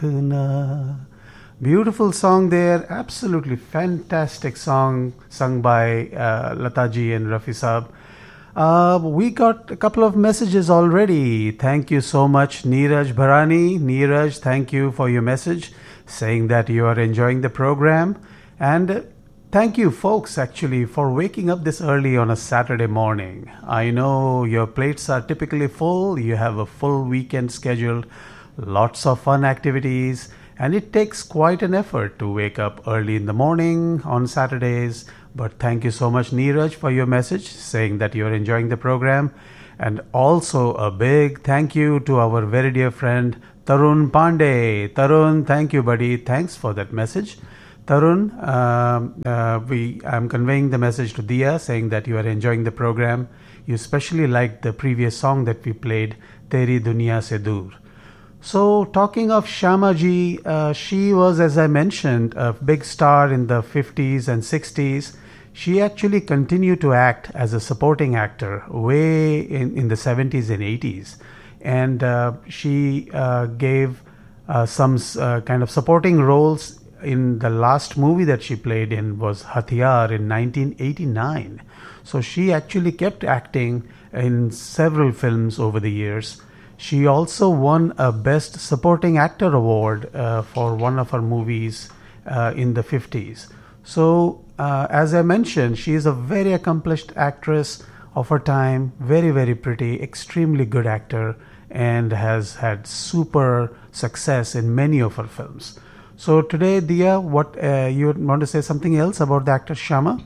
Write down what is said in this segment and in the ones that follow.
Na. Beautiful song there, absolutely fantastic song sung by Lataji and Rafi Saab. We got a couple of messages already. Thank you so much, Neeraj Bharani. Neeraj, thank you for your message saying that you are enjoying the program. And thank you, folks, actually, for waking up this early on a Saturday morning. I know your plates are typically full, you have a full weekend scheduled, lots of fun activities, and it takes quite an effort to wake up early in the morning on Saturdays. But thank you so much, Neeraj, for your message saying that you're enjoying the program. And also a big thank you to our very dear friend Tarun Pandey. Tarun, thank you, buddy. Thanks for that message. Tarun, I'm conveying the message to Dia saying that you are enjoying the program. You especially liked the previous song that we played, Teri Duniya Se Dur. So, talking of Shyama ji, she was, as I mentioned, a big star in the 50s and 60s. She actually continued to act as a supporting actor way in the 70s and 80s. And she gave some kind of supporting roles in the last movie that she played in was Hathiar in 1989. So she actually kept acting in several films over the years. She also won a Best Supporting Actor award for one of her movies in the 50s. So, as I mentioned, she is a very accomplished actress of her time, very, very pretty, extremely good actor, and has had super success in many of her films. So today, Dia, what you want to say something else about the actor Shyama?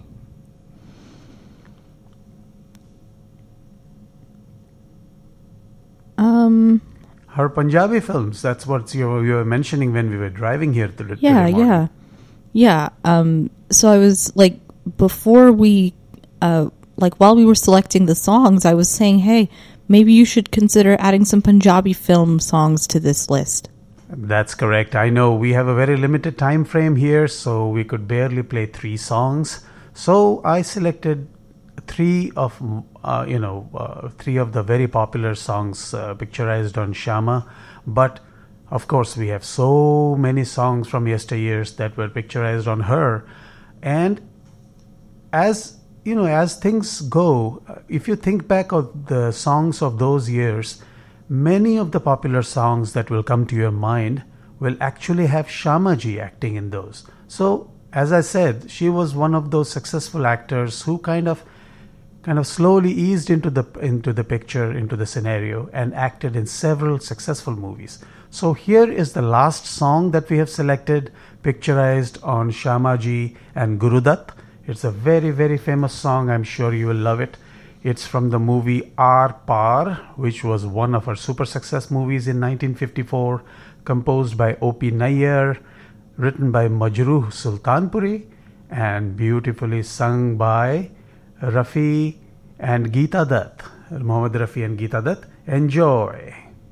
Her Punjabi films. That's what you were mentioning when we were driving here today. Yeah. So I was like, before we, while we were selecting the songs, I was saying, hey, maybe you should consider adding some Punjabi film songs to this list. That's correct. I know we have a very limited time frame here, so we could barely play 3 songs. So I selected three of the very popular songs picturized on Shyama. But of course, we have so many songs from yesteryears that were picturized on her. And as things go, if you think back of the songs of those years, many of the popular songs that will come to your mind will actually have Shyama ji acting in those. So, as I said, she was one of those successful actors who kind of slowly eased into the picture, into the scenario, and acted in several successful movies. So here is the last song that we have selected, picturized on Shyama ji and Gurudutt. It's a very, very famous song. I'm sure you will love it. It's from the movie Aar Paar, which was one of her super success movies in 1954, composed by O.P. Nayyar, written by Majruh Sultanpuri, and beautifully sung by Rafi and Geeta Dutt. Mohammed Rafi and Geeta Dutt. Enjoy.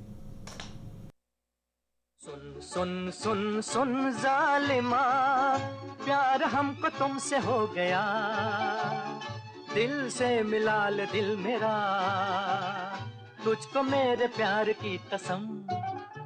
सुन सुन सुन जालिमा प्यार हमको तुमसे हो गया दिल से मिला ले दिल मेरा तुझको मेरे प्यार की कसम